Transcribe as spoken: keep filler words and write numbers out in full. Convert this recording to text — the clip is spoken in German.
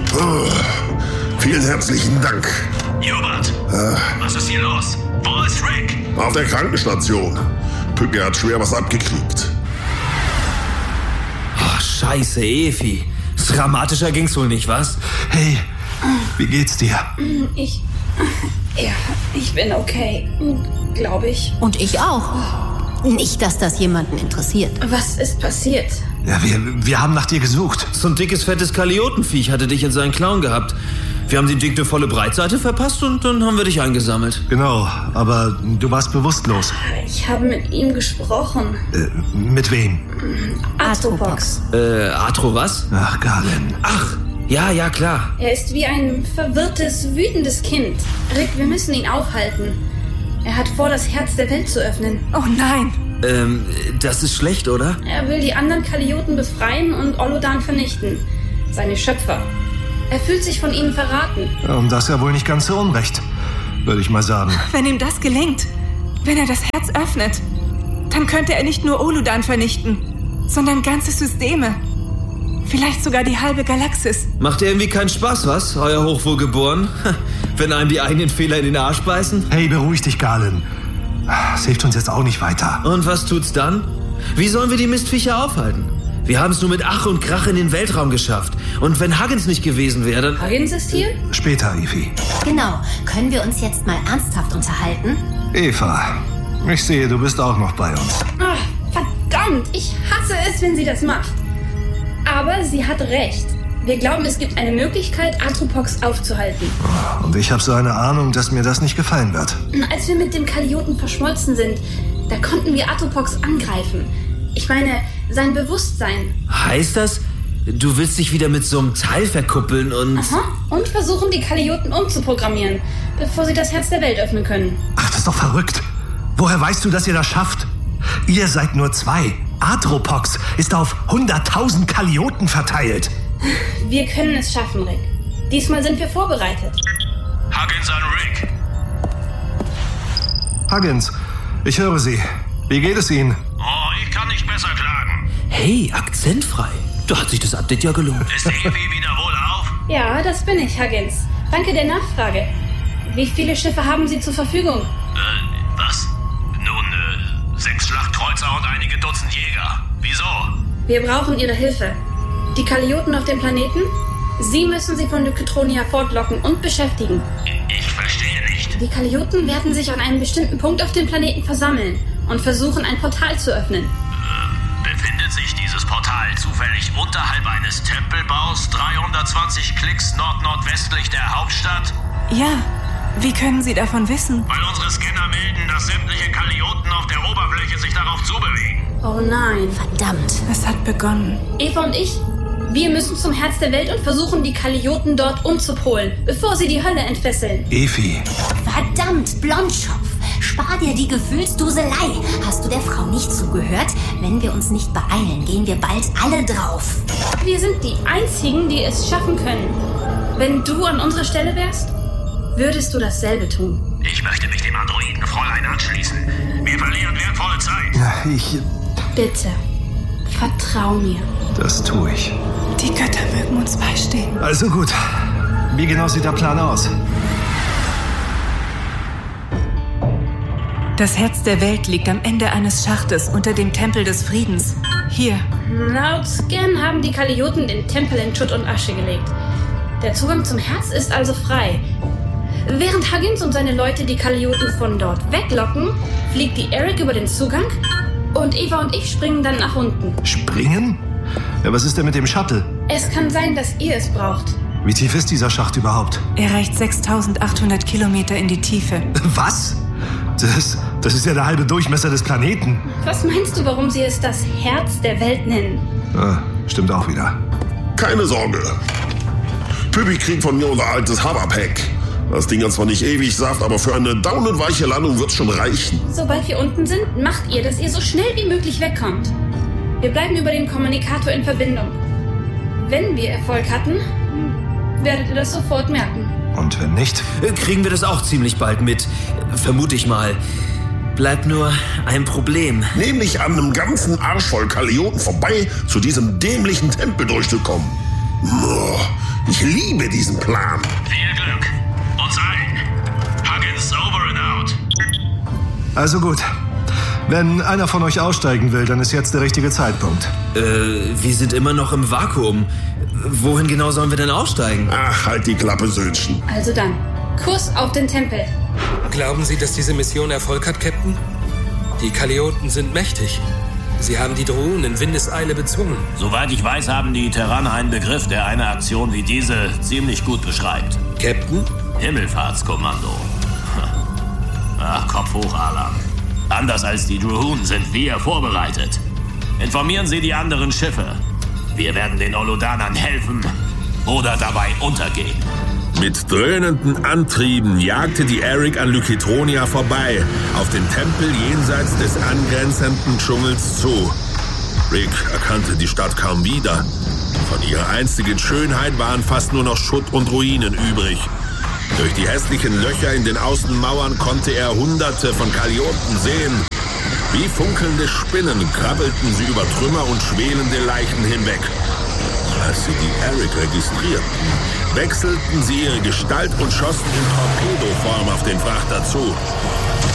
Oh, vielen herzlichen Dank. Hubert, äh, was ist hier los? Wo ist Rick? Auf der Krankenstation. Pücke hat schwer was abgekriegt. Oh, scheiße, Efi. Dramatischer ging's wohl nicht, was? Hey, wie geht's dir? Ich... Ja, ich bin okay, glaube ich. Und ich auch. Nicht, dass das jemanden interessiert. Was ist passiert? Ja, wir, wir haben nach dir gesucht. So ein dickes, fettes Kaliotenviech hatte dich in seinen Klauen gehabt. Wir haben dem Ding eine volle Breitseite verpasst und dann haben wir dich eingesammelt. Genau, aber du warst bewusstlos. Ich habe mit ihm gesprochen. Äh, mit wem? Atropox. Äh, Atro was? Ach, Galen. Ach, ja, ja, klar. Er ist wie ein verwirrtes, wütendes Kind. Rick, wir müssen ihn aufhalten. Er hat vor, das Herz der Welt zu öffnen. Oh nein. Ähm, das ist schlecht, oder? Er will die anderen Kalioten befreien und Olodan vernichten. Seine Schöpfer. Er fühlt sich von ihnen verraten. Und das ist ja wohl nicht ganz so unrecht, würde ich mal sagen. Wenn ihm das gelingt, wenn er das Herz öffnet, dann könnte er nicht nur Olodan vernichten, sondern ganze Systeme. Vielleicht sogar die halbe Galaxis. Macht irgendwie keinen Spaß, was, euer Hochwohlgeboren? Wenn einem die eigenen Fehler in den Arsch beißen? Hey, beruhig dich, Galen. Das hilft uns jetzt auch nicht weiter. Und was tut's dann? Wie sollen wir die Mistviecher aufhalten? Wir haben es nur mit Ach und Krach in den Weltraum geschafft. Und wenn Huggins nicht gewesen wäre, dann... Huggins ist hier? Später, Efi. Genau. Können wir uns jetzt mal ernsthaft unterhalten? Eva, ich sehe, du bist auch noch bei uns. Ach, verdammt. Ich hasse es, wenn sie das macht. Aber sie hat recht. Wir glauben, es gibt eine Möglichkeit, Atropox aufzuhalten. Und ich habe so eine Ahnung, dass mir das nicht gefallen wird. Als wir mit dem Kalioten verschmolzen sind, da konnten wir Atropox angreifen. Ich meine, sein Bewusstsein. Heißt das, du willst dich wieder mit so einem Teil verkuppeln und... Aha, und versuchen, die Kalioten umzuprogrammieren, bevor sie das Herz der Welt öffnen können. Ach, das ist doch verrückt. Woher weißt du, dass ihr das schafft? Ihr seid nur zwei. Atropox ist auf hunderttausend Kalioten verteilt. Wir können es schaffen, Rick. Diesmal sind wir vorbereitet. Huggins an Rick. Huggins, ich höre Sie. Wie geht es Ihnen? Oh, ich kann nicht besser klagen. Hey, akzentfrei. Da hat sich das Update ja gelohnt. Ist Evi wieder wohlauf? Ja, das bin ich, Huggins. Danke der Nachfrage. Wie viele Schiffe haben Sie zur Verfügung? Äh, was? Nun, äh, sechs Schlachtkreuzer und einige Dutzend Jäger. Wieso? Wir brauchen Ihre Hilfe. Die Kalioten auf dem Planeten? Sie müssen sie von Lykotronia fortlocken und beschäftigen. Ich verstehe nicht. Die Kalioten werden sich an einem bestimmten Punkt auf dem Planeten versammeln und versuchen, ein Portal zu öffnen. Äh, befindet sich dieses Portal zufällig unterhalb eines Tempelbaus dreihundertzwanzig Klicks nord-nordwestlich der Hauptstadt? Ja, wie können Sie davon wissen? Weil unsere Scanner melden, dass sämtliche Kalioten auf der Oberfläche sich darauf zubewegen. Oh nein. Verdammt. Es hat begonnen. Eva und ich, wir müssen zum Herz der Welt und versuchen, die Kalioten dort umzupolen, bevor sie die Hölle entfesseln. Efi. Verdammt, Blondschopf. Spar dir die Gefühlsduselei. Hast du der Frau nicht zugehört? Wenn wir uns nicht beeilen, gehen wir bald alle drauf. Wir sind die Einzigen, die es schaffen können. Wenn du an unserer Stelle wärst, würdest du dasselbe tun. Ich möchte mich dem Androidenfräulein anschließen. Wir verlieren wertvolle Zeit. Ja, ich... Bitte, vertrau mir. Das tue ich. Die Götter mögen uns beistehen. Also gut. Wie genau sieht der Plan aus? Das Herz der Welt liegt am Ende eines Schachtes unter dem Tempel des Friedens. Hier. Laut Scan haben die Kalioten den Tempel in Schutt und Asche gelegt. Der Zugang zum Herz ist also frei. Während Huggins und seine Leute die Kalioten von dort weglocken, fliegt die Eric über den Zugang und Eva und ich springen dann nach unten. Springen? Ja, was ist denn mit dem Shuttle? Es kann sein, dass ihr es braucht. Wie tief ist dieser Schacht überhaupt? Er reicht sechstausendachthundert Kilometer in die Tiefe. Was? Das, das ist ja der halbe Durchmesser des Planeten. Was meinst du, warum sie es das Herz der Welt nennen? Ah, stimmt auch wieder. Keine Sorge. Püppi kriegt von mir unser altes Hoverpack. Das Ding hat zwar nicht ewig Saft, aber für eine daunenweiche Landung wird's schon reichen. Sobald wir unten sind, macht ihr, dass ihr so schnell wie möglich wegkommt. Wir bleiben über den Kommunikator in Verbindung. Wenn wir Erfolg hatten, werdet ihr das sofort merken. Und wenn nicht? Kriegen wir das auch ziemlich bald mit. Vermute ich mal. Bleibt nur ein Problem. Nämlich an einem ganzen Arsch voll Kalioten vorbei zu diesem dämlichen Tempel durchzukommen. Ich liebe diesen Plan. Viel Glück. Uns allen. Huggins over and out. Also gut. Wenn einer von euch aussteigen will, dann ist jetzt der richtige Zeitpunkt. Äh, wir sind immer noch im Vakuum. Wohin genau sollen wir denn aussteigen? Ach, halt die Klappe, Söhnchen. Also dann, Kurs auf den Tempel. Glauben Sie, dass diese Mission Erfolg hat, Captain? Die Kalioten sind mächtig. Sie haben die Drohnen in Windeseile bezwungen. Soweit ich weiß, haben die Terraner einen Begriff, der eine Aktion wie diese ziemlich gut beschreibt. Captain? Himmelfahrtskommando. Ach, Kopf hoch, Alan. Anders als die Drohnen sind wir vorbereitet. Informieren Sie die anderen Schiffe. Wir werden den Oludanern helfen oder dabei untergehen. Mit dröhnenden Antrieben jagte die Arik an Lykitronia vorbei, auf den Tempel jenseits des angrenzenden Dschungels zu. Rick erkannte die Stadt kaum wieder. Von ihrer einzigen Schönheit waren fast nur noch Schutt und Ruinen übrig. Durch die hässlichen Löcher in den Außenmauern konnte er Hunderte von Kalioten sehen. Wie funkelnde Spinnen krabbelten sie über Trümmer und schwelende Leichen hinweg. Als sie die Arik registrierten, wechselten sie ihre Gestalt und schossen in Torpedoform auf den Frachter zu.